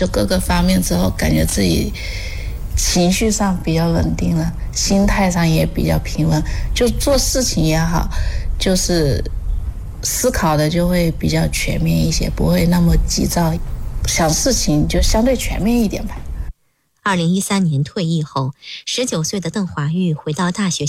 就各个方面之后，感觉自己情绪上比较稳定了，心态上也比较平稳，就做事情也好，就是思考的就会比较全面一些，不会那么急躁，想事情就相对全面一点吧。 2013年退役后，19岁的邓华玉回到大学